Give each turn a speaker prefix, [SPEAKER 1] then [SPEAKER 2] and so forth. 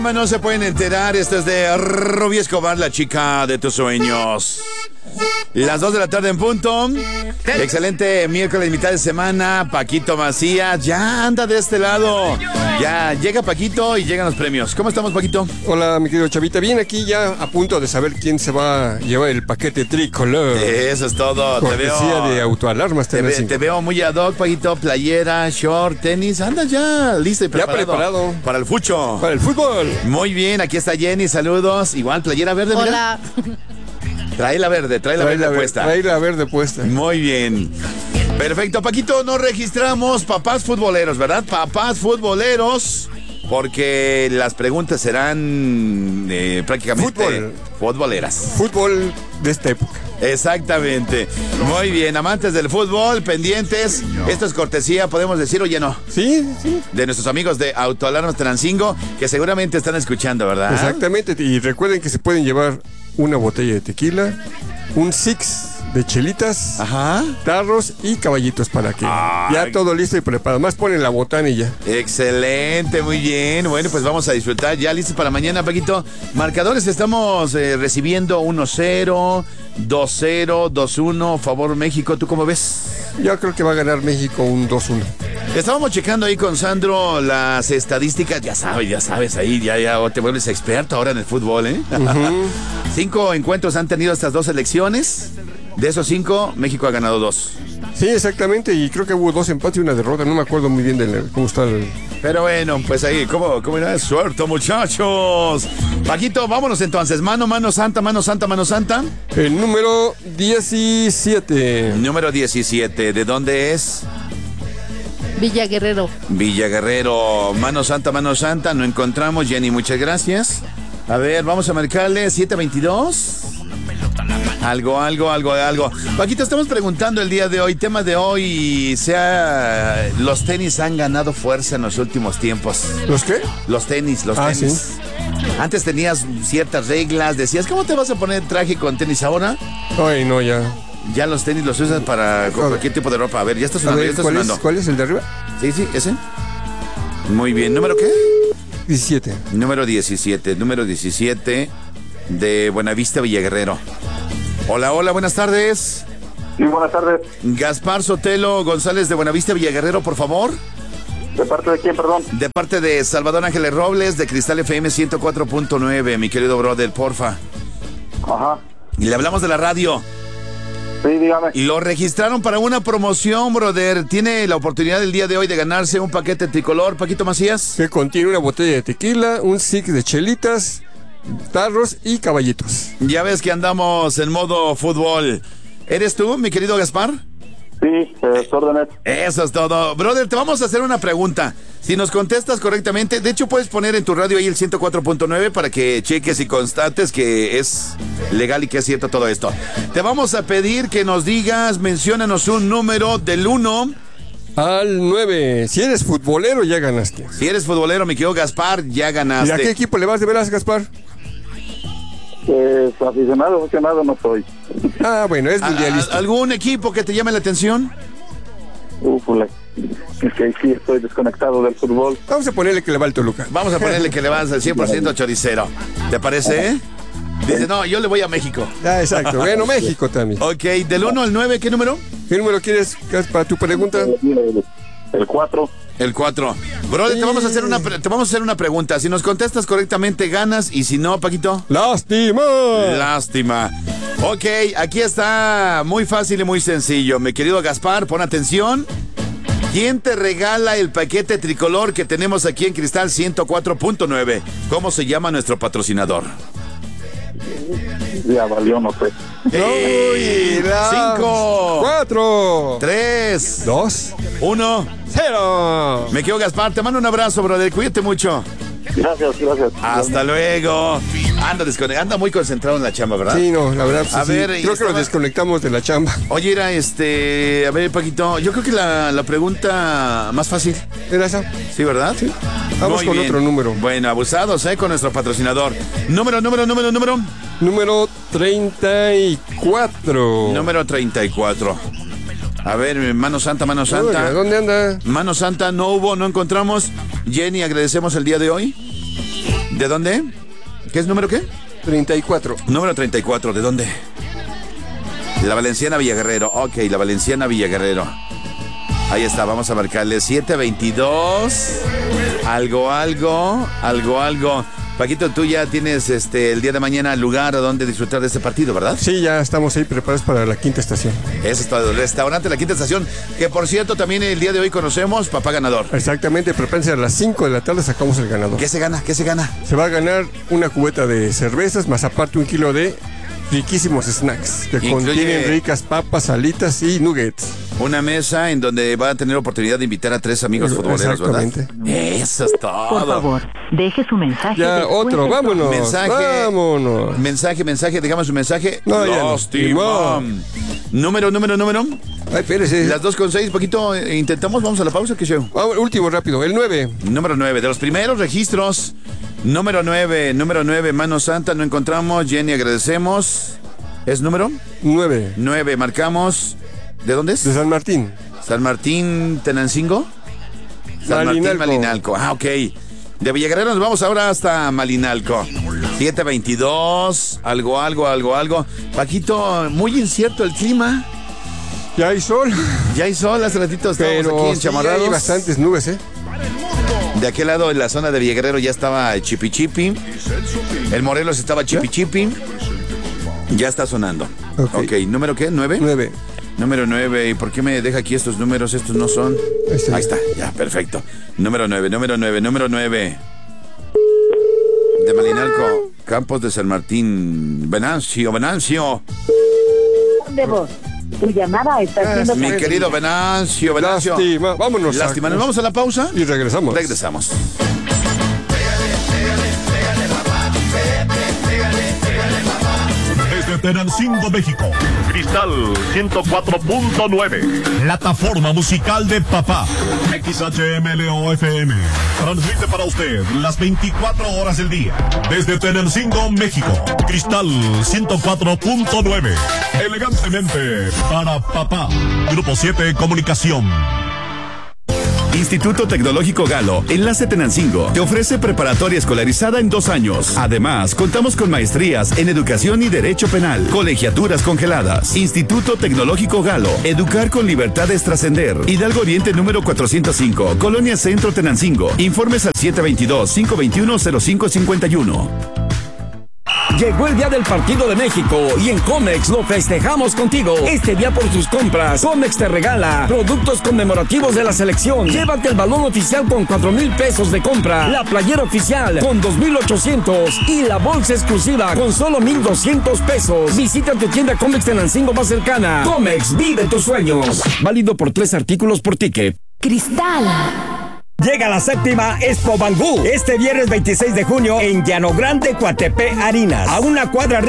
[SPEAKER 1] No se pueden enterar, esto es de Rubí Escobar, la chica de tus sueños. Las 2 de la tarde en punto. Excelente miércoles, mitad de semana. Paquito Macías ya anda de este lado. Ya llega Paquito y llegan los premios. ¿Cómo estamos, Paquito?
[SPEAKER 2] Hola, mi querido Chavita. Bien, aquí ya a punto de saber quién se va a llevar el paquete tricolor.
[SPEAKER 1] Eso es todo.
[SPEAKER 2] Cortesía de Autoalarmas.
[SPEAKER 1] Te veo muy ad hoc, Paquito. Playera, short, tenis. Anda ya listo y preparado.
[SPEAKER 2] Ya preparado.
[SPEAKER 1] Para el fucho.
[SPEAKER 2] Para el fútbol.
[SPEAKER 1] Muy bien, aquí está Jenny. Saludos. Igual, playera verde.
[SPEAKER 3] Hola.
[SPEAKER 1] Mira. Trae la verde puesta.
[SPEAKER 2] Trae la verde puesta.
[SPEAKER 1] Muy bien. Perfecto, Paquito, nos registramos papás futboleros, ¿verdad? Papás futboleros, porque las preguntas serán prácticamente futboleras.
[SPEAKER 2] Fútbol de esta época.
[SPEAKER 1] Exactamente. Muy bien, amantes del fútbol, pendientes. Esto es cortesía, podemos decir, oye, no.
[SPEAKER 2] Sí.
[SPEAKER 1] De nuestros amigos de Autoalarmas Transingo, que seguramente están escuchando, ¿verdad?
[SPEAKER 2] Exactamente, y recuerden que se pueden llevar una botella de tequila, un six de chelitas,
[SPEAKER 1] Ajá.
[SPEAKER 2] tarros y caballitos para que ya todo listo y preparado. Más ponen la botana y ya.
[SPEAKER 1] Excelente, muy bien. Bueno, pues vamos a disfrutar. Ya listos para mañana, Paquito. Marcadores estamos recibiendo 1-0, 2-0, 2-1, favor México. ¿Tú cómo ves?
[SPEAKER 2] Yo creo que va a ganar México un 2-1.
[SPEAKER 1] Estábamos checando ahí con Sandro las estadísticas. Ya sabes, ahí ya te vuelves experto ahora en el fútbol, ¿eh? 5 encuentros han tenido estas 2 selecciones. De esos 5, México ha ganado 2.
[SPEAKER 2] Sí, exactamente, y creo que hubo 2 empates y una derrota. No me acuerdo muy bien de cómo está el...
[SPEAKER 1] Pero bueno, pues ahí, ¿cómo era? Suerte, muchachos. Paquito, vámonos entonces. Mano santa.
[SPEAKER 2] El número 17.
[SPEAKER 1] Número 17, ¿de dónde es?
[SPEAKER 3] Villa Guerrero.
[SPEAKER 1] Villa Guerrero. Mano santa, no encontramos. Jenny, muchas gracias. A ver, vamos a marcarle 722. Algo. Paquito, estamos preguntando el día de hoy, tema de hoy, los tenis han ganado fuerza en los últimos tiempos.
[SPEAKER 2] ¿Los qué?
[SPEAKER 1] Los tenis.
[SPEAKER 2] Sí.
[SPEAKER 1] Antes tenías ciertas reglas, decías, ¿cómo te vas a poner traje con tenis ahora?
[SPEAKER 2] Ay, no, ya.
[SPEAKER 1] Ya los tenis los usan para cualquier tipo de ropa. A ver, ya está sonando,
[SPEAKER 2] ¿Cuál es el de arriba?
[SPEAKER 1] Sí, ese. Muy bien, ¿número qué?
[SPEAKER 2] 17.
[SPEAKER 1] Número 17 de Buenavista, Villa Guerrero. Hola, buenas tardes.
[SPEAKER 4] Sí, buenas tardes.
[SPEAKER 1] Gaspar Sotelo González de Buenavista, Villa Guerrero, por favor.
[SPEAKER 4] ¿De parte de quién, perdón?
[SPEAKER 1] De parte de Salvador Ángeles Robles, de Cristal FM 104.9, mi querido brother, porfa.
[SPEAKER 4] Ajá.
[SPEAKER 1] Y le hablamos de la radio.
[SPEAKER 4] Sí, dígame.
[SPEAKER 1] Lo registraron para una promoción, brother. Tiene la oportunidad el día de hoy de ganarse un paquete tricolor, Paquito Macías.
[SPEAKER 2] Que contiene una botella de tequila, un six de chelitas, tarros y caballitos.
[SPEAKER 1] Ya ves que andamos en modo fútbol. ¿Eres tú, mi querido Gaspar?
[SPEAKER 4] Sí, órdenes.
[SPEAKER 1] Eso es todo. Brother, te vamos a hacer una pregunta. Si nos contestas correctamente, de hecho puedes poner en tu radio ahí el 104.9 para que cheques y constates que es legal y que es cierto todo esto. Te vamos a pedir que nos digas, menciónanos un número del 1
[SPEAKER 2] al 9. Si eres futbolero, ya ganaste.
[SPEAKER 1] Si eres futbolero, mi querido Gaspar, ya ganaste.
[SPEAKER 2] ¿Y a qué equipo le vas de veras, Gaspar?
[SPEAKER 4] Aficionado no soy.
[SPEAKER 2] Ah, bueno, es mundialista.
[SPEAKER 1] ¿Algún equipo que te llame la atención?
[SPEAKER 4] Es que sí estoy desconectado del fútbol.
[SPEAKER 2] Vamos a ponerle que le va al Toluca.
[SPEAKER 1] Vamos a ponerle que le vas al 100% choricero. ¿Te parece? Dice, no, yo le voy a México.
[SPEAKER 2] Ah, exacto. Bueno, México también.
[SPEAKER 1] Ok, del 1 al 9, ¿qué número?
[SPEAKER 2] ¿Qué número quieres, Gaspar, tu pregunta?
[SPEAKER 4] El 4.
[SPEAKER 1] El 4. Brother, te vamos a hacer una pregunta. Si nos contestas correctamente, ganas. Y si no, Paquito.
[SPEAKER 2] ¡Lástima!
[SPEAKER 1] Ok, aquí está muy fácil y muy sencillo. Mi querido Gaspar, pon atención. ¿Quién te regala el paquete tricolor que tenemos aquí en Cristal 104.9? ¿Cómo se llama nuestro patrocinador?
[SPEAKER 4] Ya valió, no sé.
[SPEAKER 1] 5,
[SPEAKER 2] 4,
[SPEAKER 1] 3,
[SPEAKER 2] 2,
[SPEAKER 1] 1,
[SPEAKER 2] 0.
[SPEAKER 1] Me quedo Gaspar, te mando un abrazo, brother. Cuídate mucho.
[SPEAKER 4] Gracias.
[SPEAKER 1] Hasta luego. Anda muy concentrado en la chamba, ¿verdad?
[SPEAKER 2] Sí, no, la verdad.
[SPEAKER 1] A ver,
[SPEAKER 2] creo que nos desconectamos de la chamba.
[SPEAKER 1] Oye, a ver, Paquito, yo creo que la pregunta más fácil.
[SPEAKER 2] ¿Era esa?
[SPEAKER 1] Sí, ¿verdad?
[SPEAKER 2] Sí. Vamos
[SPEAKER 1] muy
[SPEAKER 2] con
[SPEAKER 1] bien.
[SPEAKER 2] otro número.
[SPEAKER 1] Bueno, abusados, con nuestro patrocinador. Número.
[SPEAKER 2] Número 34.
[SPEAKER 1] Número 34. A ver, mano santa.
[SPEAKER 2] Oiga, ¿dónde anda?
[SPEAKER 1] Mano santa no encontramos. Jenny, agradecemos el día de hoy. ¿De dónde? ¿Qué es número qué?
[SPEAKER 2] 34.
[SPEAKER 1] Número 34, ¿de dónde? La Valenciana Villaguerrero. Ok, la Valenciana Villaguerrero. Ahí está, vamos a marcarle 722. Algo. Paquito, tú ya tienes el día de mañana lugar donde disfrutar de este partido, ¿verdad?
[SPEAKER 2] Sí, ya estamos ahí preparados para la quinta estación.
[SPEAKER 1] Eso es todo, el restaurante La Quinta Estación, que por cierto también el día de hoy conocemos papá ganador.
[SPEAKER 2] Exactamente, prepárense a las 5 de la tarde, sacamos el ganador.
[SPEAKER 1] ¿Qué se gana?
[SPEAKER 2] Se va a ganar una cubeta de cervezas, más aparte 1 kilo de riquísimos snacks, que contienen ricas papas, alitas y nuggets.
[SPEAKER 1] Una mesa en donde va a tener oportunidad de invitar a 3 amigos futboleros,
[SPEAKER 2] exactamente,
[SPEAKER 1] ¿verdad? Eso es todo.
[SPEAKER 5] Por favor, deje su mensaje.
[SPEAKER 2] Ya, otro, vámonos. Vámonos.
[SPEAKER 1] Mensaje, digamos su mensaje.
[SPEAKER 2] No,
[SPEAKER 1] Los Timón. Número.
[SPEAKER 2] Ay, espérese.
[SPEAKER 1] Las 2:06, poquito, intentamos, vamos a la pausa, ¿qué show?
[SPEAKER 2] Último, rápido, el 9.
[SPEAKER 1] Número 9, de los primeros registros. Número 9, Mano Santa, no encontramos. Jenny, agradecemos. ¿Es número?
[SPEAKER 2] 9.
[SPEAKER 1] 9, marcamos. ¿De dónde es?
[SPEAKER 2] De San Martín.
[SPEAKER 1] San Martín, Tenancingo. San Martín, Malinalco. Ah, ok. De Villaguerrero nos vamos ahora hasta Malinalco. 722, algo. Paquito, muy incierto el clima.
[SPEAKER 2] Ya hay sol.
[SPEAKER 1] Hace ratito estamos
[SPEAKER 2] pero
[SPEAKER 1] aquí enchamarrados.
[SPEAKER 2] Sí hay bastantes nubes, ¿eh?
[SPEAKER 1] De aquel lado, en la zona de Villaguerrero, ya estaba chipi. El Morelos estaba chipi. Ya está sonando. Ok, ¿número qué? ¿9?
[SPEAKER 2] 9.
[SPEAKER 1] Número 9. ¿Y por qué me deja aquí estos números? Estos no son. Ahí está, ya, perfecto. Número 9. De Malinalco, Campos de San Martín. Venancio.
[SPEAKER 5] De voz. Tu llamada está siendo...
[SPEAKER 1] Mi querido Venancio.
[SPEAKER 2] Lástima, vámonos.
[SPEAKER 1] Lástima, nos vamos a la pausa.
[SPEAKER 2] Y regresamos.
[SPEAKER 6] Desde Tenancingo, México, Cristal 104.9, plataforma musical de papá. XHMLO FM transmite para usted las 24 horas del día. Desde Tenancingo, México, Cristal 104.9, elegantemente para papá. Grupo 7 Comunicación.
[SPEAKER 7] Instituto Tecnológico Galo, Enlace Tenancingo, te ofrece preparatoria escolarizada en 2 años. Además, contamos con maestrías en Educación y Derecho Penal, colegiaturas congeladas. Instituto Tecnológico Galo, educar con libertad es trascender. Hidalgo Oriente número 405, Colonia Centro Tenancingo. Informes al 722-521-0551.
[SPEAKER 8] Llegó el día del Partido de México y en Comex lo festejamos contigo. Este día por tus compras, Comex te regala productos conmemorativos de la selección. Llévate el balón oficial con 4,000 pesos de compra, la playera oficial con 2,800 y la bolsa exclusiva con solo 1,200 pesos. Visita tu tienda Comex Tenancingo más cercana. Comex, vive tus sueños. Válido por 3 artículos por ticket.
[SPEAKER 5] Cristal.
[SPEAKER 8] Llega la 7ª Expo Bangú este viernes 26 de junio en Llano Grande, Coatepec, Harinas. A una cuadra